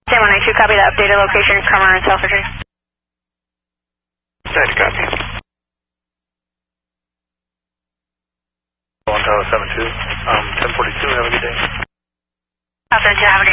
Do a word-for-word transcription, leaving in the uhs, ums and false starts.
ten one nine two, copy that updated location, Carmel and Selfridge. Thanks, copy. one Tower seven two, um, ten forty-two, have a good day. I'll send you, have a